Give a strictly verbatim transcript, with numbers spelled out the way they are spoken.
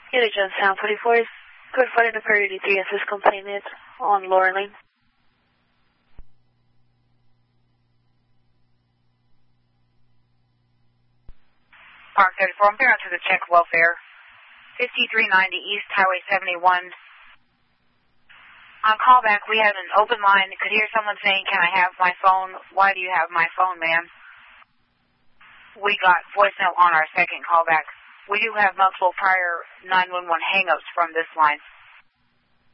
Unit John Sound forty-four, code for the priority three assist complainant on lower lane. Park thirty-four, I'm here to the check welfare. fifty-three ninety East Highway seventy-one. On callback, we had an open line. Could hear someone saying, can I have my phone? Why do you have my phone, ma'am? We got voicemail on our second callback. We do have multiple prior nine one one hang-ups from this line.